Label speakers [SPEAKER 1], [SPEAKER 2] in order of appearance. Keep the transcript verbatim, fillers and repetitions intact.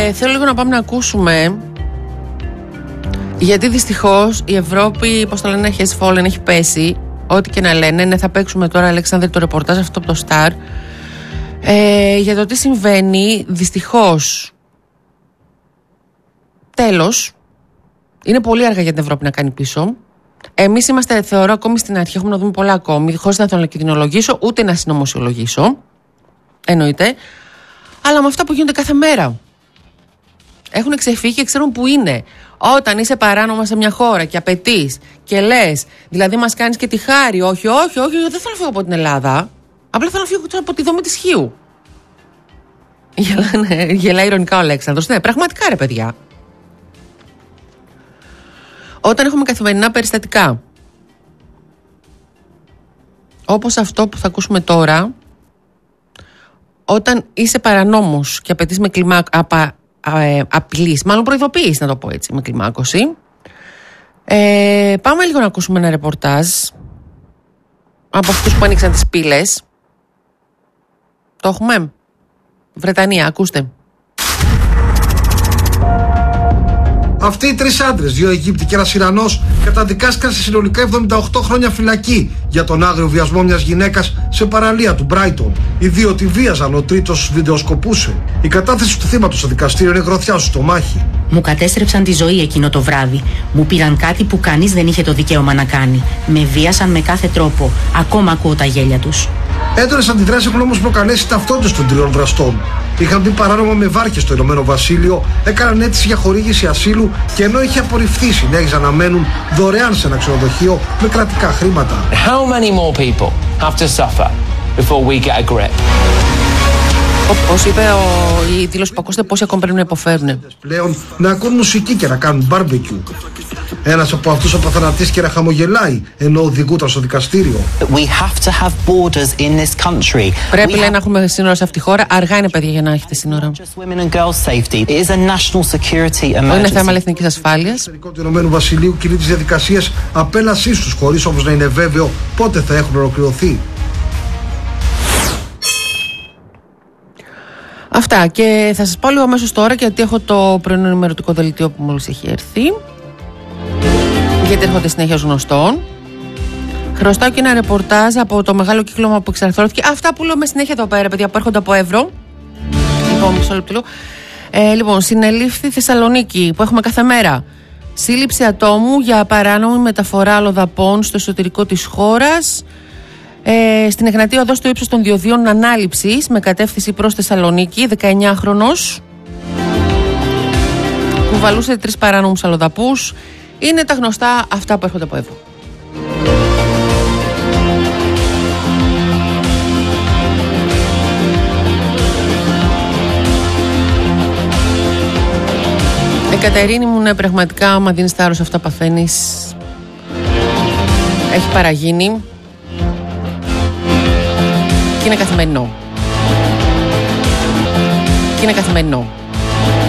[SPEAKER 1] Και θέλω λίγο να πάμε να ακούσουμε, γιατί δυστυχώς η Ευρώπη, πώς το λένε, έχει fallen, έχει πέσει. Ό,τι και να λένε. Ναι, θα παίξουμε τώρα, Αλέξανδρε, το ρεπορτάζ αυτό από το Star ε, για το τι συμβαίνει. Δυστυχώς, τέλος, είναι πολύ αργά για την Ευρώπη να κάνει πίσω. Εμείς είμαστε, θεωρώ, ακόμη στην αρχή. Έχουμε να δούμε πολλά ακόμη, χωρίς να τον κινδυνολογήσω ούτε να συνωμοσιολογήσω. Εννοείται. Αλλά με αυτά που γίνονται κάθε μέρα. Έχουν ξεφύγει και ξέρουν που είναι. Όταν είσαι παράνομα σε μια χώρα και απαιτείς και λες, δηλαδή μας κάνεις και τη χάρη, όχι, όχι, όχι, δεν θέλω να φύγω από την Ελλάδα. Απλά θέλω να φύγω από τη δομή της Χίου. Γελάει, γελάει ειρωνικά ο Αλέξανδρος. Ναι, πραγματικά ρε παιδιά. Όταν έχουμε καθημερινά περιστατικά, όπως αυτό που θα ακούσουμε τώρα, όταν είσαι παρανόμος και απαιτείς με κλιμάκωση, απα, ε, απειλής, μάλλον προειδοποίηση, να το πω έτσι, με κλιμάκωση. Ε, πάμε λίγο να ακούσουμε ένα ρεπορτάζ από αυτούς που άνοιξαν τις πύλες. Το έχουμε. Βρετανία, ακούστε.
[SPEAKER 2] Αυτοί οι τρεις άντρες, δύο Αιγύπτιοι και ένας Ιρανός, καταδικάστηκαν σε συνολικά εβδομήντα οκτώ χρόνια φυλακή για τον άγριο βιασμό μιας γυναίκας σε παραλία του Μπράιτον. Οι δύο τη βίαζαν, ο τρίτος βιντεοσκοπούσε. Η κατάθεση του θύματος στο δικαστήριο είναι γροθιά στο στομάχι.
[SPEAKER 3] Μου κατέστρεψαν τη ζωή εκείνο το βράδυ. Μου πήραν κάτι που κανείς δεν είχε το δικαίωμα να κάνει. Με βίασαν με κάθε τρόπο. Ακόμα ακούω τα γέλια τους.
[SPEAKER 2] Έντονες αντιδράσεις έχουν όμως προκαλέσει ταυτότητες των τριών δραστών. Είχαν μπει παράνομα με βάρκες στο Ηνωμένο Βασίλειο, έκαναν αίτηση για χορήγηση ασύλου και ενώ είχε απορριφθεί, συνέχιζαν να μένουν δωρεάν σε ένα ξενοδοχείο με κρατικά χρήματα.
[SPEAKER 4] How many more people have to suffer before we get a grip?
[SPEAKER 1] Όπως είπε ο, η δήλωση που ακούσατε, πόσοι ακόμα πρέπει να υποφέρουν.
[SPEAKER 2] Πλέον να ακούν μουσική και να κάνουν μπάρμπεκιου. Ένας από αυτούς αποθανατίστηκε να χαμογελάει ενώ οδηγούταν στο δικαστήριο.
[SPEAKER 5] We have to have borders in this country.
[SPEAKER 1] Πρέπει λέει, να έχουμε σύνορα σε αυτή τη χώρα. Αργά είναι, παιδιά, για να έχετε σύνορα. Είναι θέμα εθνικής ασφάλειας.
[SPEAKER 2] Το Ινωμένο του Ηνωμένου Βασιλείου κινεί τις διαδικασίες απέλασής τους, χωρίς όμως να είναι βέβαιο πότε θα έχουν ολοκληρωθεί.
[SPEAKER 1] Αυτά, και θα σας πω λίγο αμέσως τώρα, γιατί έχω το πρωινό ενημερωτικό δελτίο που μόλις έχει έρθει. Γιατί έρχονται συνέχεια ως γνωστόν. Χρωστάω και ένα ρεπορτάζ από το μεγάλο κύκλωμα που εξαρθρώθηκε. Αυτά που λέμε συνέχεια εδώ πέρα, παιδιά, που έρχονται από Εύρο. Λοιπόν, μισό λεπτό. Ε, λοιπόν, συνελήφθη Θεσσαλονίκη, που έχουμε κάθε μέρα. Σύλληψη ατόμου για παράνομη μεταφορά αλλοδαπών στο εσωτερικό της χώρας. Ε, στην Εγνατία οδό στο ύψος των διοδίων ανάληψης με κατεύθυνση προς Θεσσαλονίκη, δεκαεννιάχρονος κουβαλούσε τρεις παράνομους αλλοδαπούς. Είναι τα γνωστά αυτά που έρχονται από Εύρο. Ε, Κατερίνη μου, ναι, πραγματικά, άμα δίνεις θάρρος αυτά παθαίνεις. Έχει παραγίνει. Και είναι καθημερινό. Και είναι καθημερινό.